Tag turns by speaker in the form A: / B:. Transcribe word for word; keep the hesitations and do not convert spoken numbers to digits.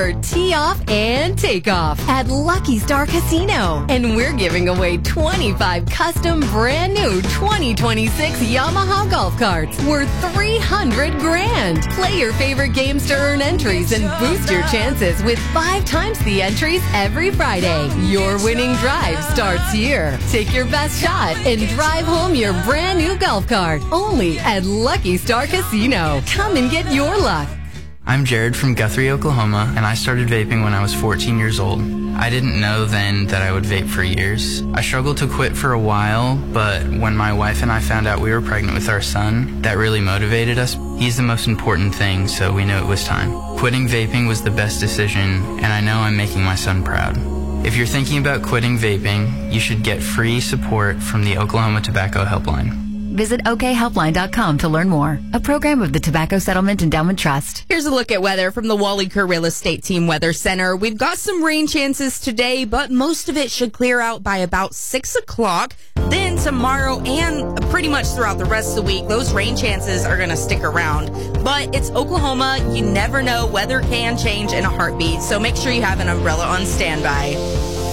A: for tee off and takeoff at Lucky Star Casino. And we're giving away twenty-five custom brand new twenty twenty-six Yamaha golf carts worth three hundred grand. Play your favorite games to earn entries and boost your chances with five times the entries every Friday. Your winning drive starts here. Take your best shot and drive home your brand new golf cart. Only at Lucky Star Casino. Come and get your luck.
B: I'm Jared from Guthrie, Oklahoma, and I started vaping when I was fourteen years old. I didn't know then that I would vape for years. I struggled to quit for a while, but when my wife and I found out we were pregnant with our son, that really motivated us. He's the most important thing, so we knew it was time. Quitting vaping was the best decision, and I know I'm making my son proud. If you're thinking about quitting vaping, you should get free support from the Oklahoma Tobacco Helpline.
C: Visit O K helpline dot com to learn more. A program of the Tobacco Settlement Endowment Trust.
D: Here's a look at weather from the Wally Kerr Real Estate Team Weather Center. We've got some rain chances today, but most of it should clear out by about six o'clock. Then tomorrow and pretty much throughout the rest of the week, those rain chances are going to stick around. But it's Oklahoma. You never know. Weather can change in a heartbeat, so make sure you have an umbrella on standby.